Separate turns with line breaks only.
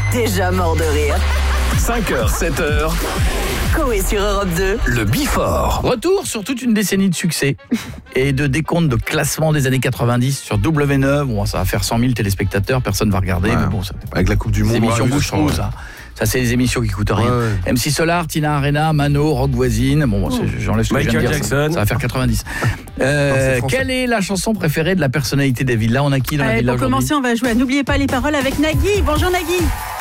déjà mort de rire.
5h, 7h,
Coé sur Europe 2.
le Before.
Retour sur toute une décennie de succès et de décompte de classement des années 90 sur W9. Bon, ça va faire 100 000 téléspectateurs, personne va regarder.
Ouais,
Mais bon, ça,
avec la Coupe du Monde.
c'est émissions
ouais,
bouche-trou, ça. Ça, c'est des émissions qui coûtent rien.
Ouais.
MC Solar, Tina Arena, Mano, Rock Voisine. Bon, j'enlève ce que je viens de
Michael
dire. Ça,
Jackson.
ça va faire 90.
c'est français.
Quelle est la chanson préférée de la personnalité des villas? On a qui dans la
Allez,
villa
pour
aujourd'hui?
commencer, on va jouer à N'oubliez pas les paroles avec Nagui. Bonjour Nagui.